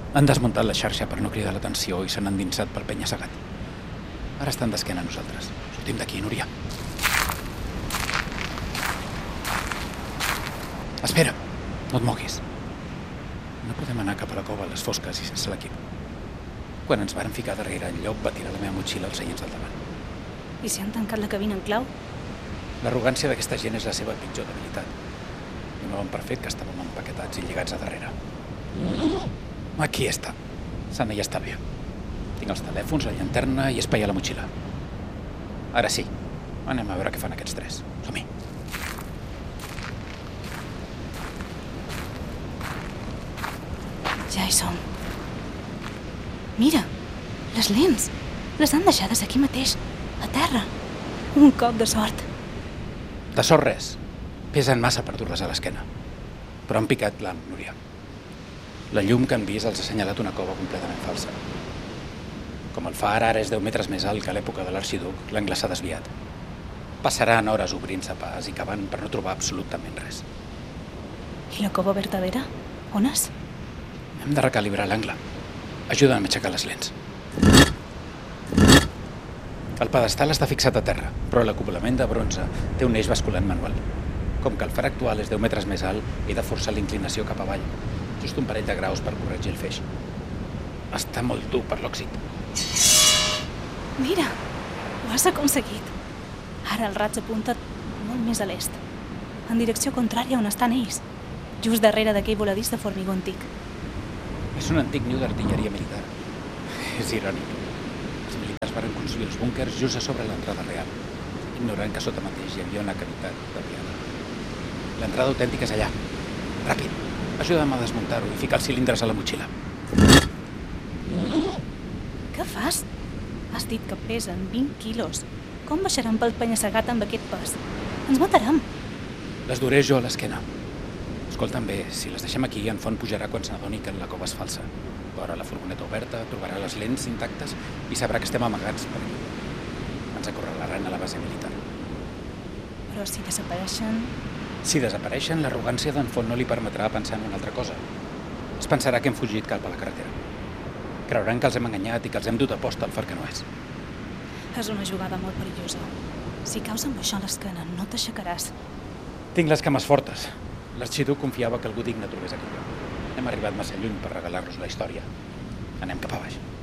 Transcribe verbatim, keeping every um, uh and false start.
Han desmuntat la xarxa per no cridar l'atenció i s'han endinsat pel penya-segat. Ara estan d'esquena a nosaltres. Sortim d'aquí, Núria. Espera, no et moguis. No podem anar cap a la cova a les fosques i sense l'equip. Quan ens varen ficar darrere, en Llop va tirar la meva motxilla als seients del davant. I si han tancat la cabina en clau? L'arrogància d'aquesta gent és la seva pitjor debilitat. Donaven per fet que estàvem empaquetats i lligats a darrere. Aquí està. Sana i està bé. Tinc els telèfons, la llanterna i espai a la motxilla. Ara sí. Anem a veure què fan aquests tres. Som-hi. Ja hi som. Mira, les lents. Les han deixades aquí mateix, a terra. Un cop de sort. De sort res. Pesen massa per dur-les a l'esquena. Però han picat l'am, Núria. La llum que han vist els ha assenyalat una cova completament falsa. Com el far ara és deu metres més alt que a l'època de l'arxiduc, l'angle s'ha desviat. Passaran hores obrint-se pas i cavant per no trobar absolutament res. I la cova verdadera? On és? Hem de recalibrar l'angle. Ajuda'm a aixecar les lents. El pedestal està fixat a terra, però l'acoblament de bronze té un eix basculant manual. Com que el far actual és deu metres més alt, he de forçar la inclinació cap avall, just un parell de graus per corregir el feix. Està molt dur per l'òxid. Mira, ho has aconseguit. Ara el raig apunta molt més a l'est, en direcció contrària on estan ells, just darrere d'aquell voladís de formigó antic. És un antic niu d'artilleria militar. És irònic. Els militars van construir els búnkers just a sobre l'entrada real, ignorant que sota mateix hi havia una cavitat tapiada. L'entrada autèntica és allà. Ràpid, ajuda'm a desmuntar-ho i ficar els cilindres a la motxilla. Què fas? Has dit que pesen vint quilos. Com baixaran pel penya-segat amb aquest pes? Ens matarem. Les duré jo a l'esquena. Escolta'm bé, si les deixem aquí, en Font pujarà quan s'adoni que la cova és falsa. Veurà la furgoneta oberta, trobarà les lents intactes i sabrà que estem amagats per aquí. Ens acorralaran a la base militar. Però si desapareixen... Si desapareixen, l'arrogància d'en Font no li permetrà pensar en una altra cosa. Es pensarà que hem fugit cap a la carretera. Creuran que els hem enganyat i que els hem dut a posta al far que no és. És una jugada molt perillosa. Si caus amb això a l'esquena, no t'aixecaràs. Tinc les cames fortes. L'arxiduc confiava que algú digne trobés aquí. Hem arribat massa lluny per regalar-los la història. Anem cap a baix.